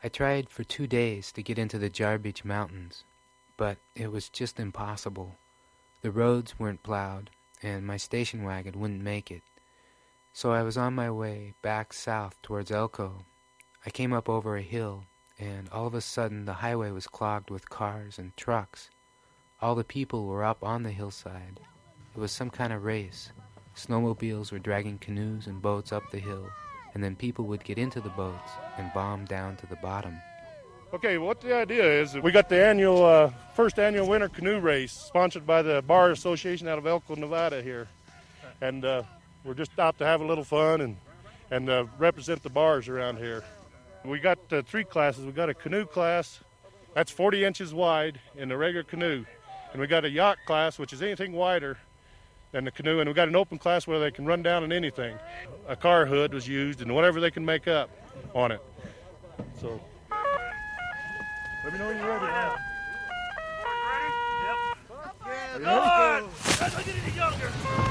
I tried for 2 days to get into the Jarbidge Mountains, but it was just impossible. The roads weren't plowed, and my station wagon wouldn't make it. So I was on my way back south towards Elko. I came up over a hill, and all of a sudden the highway was clogged with cars and trucks. All the people were up on the hillside. It was some kind of race. Snowmobiles were dragging canoes and boats up the hill, and then people would get into the boats and bomb down to the bottom. Okay, what the idea is, we got the first annual winter canoe race sponsored by the Bar Association out of Elko, Nevada here. And we're just out to have a little fun and represent the bars around here. We got 3 classes. We got a canoe class, that's 40 inches wide in the regular canoe. And we got a yacht class, which is anything wider than the canoe. And we got an open class where they can run down on anything. A car hood was used and whatever they can make up on it. So, let me know when you're ready. Ready? Yep. Go on! Let's get it younger.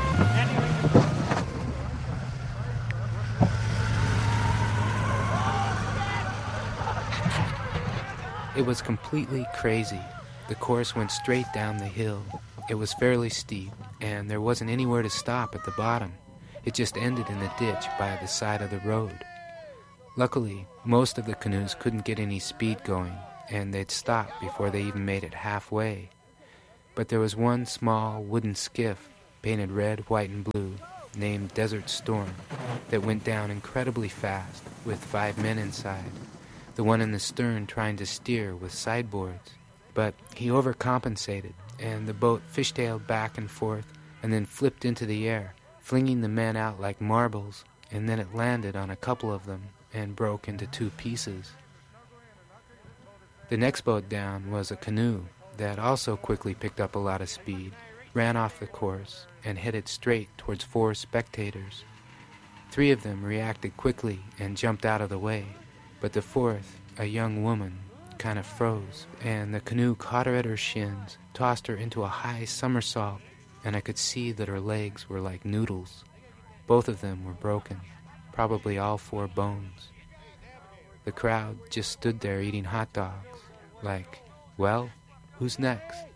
It was completely crazy. The course went straight down the hill. It was fairly steep, and there wasn't anywhere to stop at the bottom. It just ended in a ditch by the side of the road. Luckily, most of the canoes couldn't get any speed going, and they'd stop before they even made it halfway. But there was one small wooden skiff, painted red, white, and blue, named Desert Storm, that went down incredibly fast, with 5 men inside, the one in the stern trying to steer with sideboards. But he overcompensated, and the boat fishtailed back and forth, and then flipped into the air, flinging the men out like marbles, and then it landed on a couple of them and broke into 2 pieces. The next boat down was a canoe that also quickly picked up a lot of speed, ran off the course, and headed straight towards 4 spectators. 3 of them reacted quickly and jumped out of the way, but the 4th, a young woman, kind of froze, and the canoe caught her at her shins, tossed her into a high somersault, and I could see that her legs were like noodles. Both of them were broken, probably all 4 bones. The crowd just stood there eating hot dogs, like, well, who's next?